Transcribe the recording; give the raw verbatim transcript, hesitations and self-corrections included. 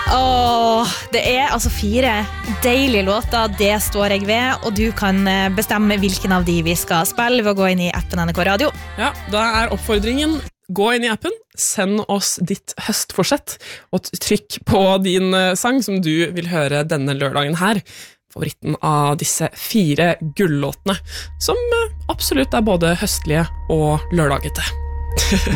Åh, det er altså fire deilige låter, det står jeg ved, og du kan bestemme hvilken av de vi skal spille ved å gå inn i appen N R K Radio. Ja, da er oppfordringen, gå inn i appen, send oss ditt høstforsett, og trykk på din sang som du vil høre denne lørdagen her. Favoritten av disse fire gullåtene, som absolutt er både høstlige og lørdagete.